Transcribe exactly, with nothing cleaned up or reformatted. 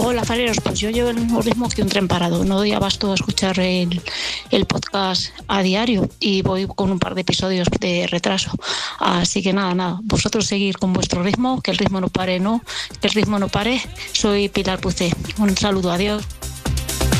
Hola, Faleros, pues yo llevo el mismo ritmo que un tren parado. No doy abasto a escuchar el, el podcast a diario y voy con un par de episodios de retraso. Así que nada, nada, vosotros seguir con vuestro ritmo, que el ritmo no pare, no, que el ritmo no pare. Soy Pilar Pucé. Un saludo, adiós.